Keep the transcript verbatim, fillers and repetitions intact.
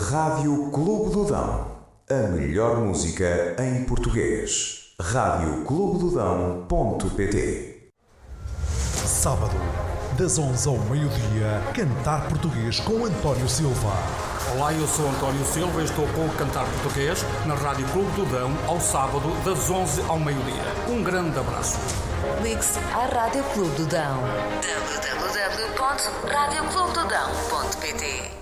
Rádio Clube do Dão. A melhor música em português. rádio clube do dão ponto pt. Sábado, das onze ao meio-dia, Cantar Português com António Silva. Olá, eu sou António Silva e estou com o Cantar Português na Rádio Clube do Dão, ao sábado, das onze ao meio-dia. Um grande abraço. Ligue-se à Rádio Clube do Dão. w w w ponto rádio clube do dão ponto pt.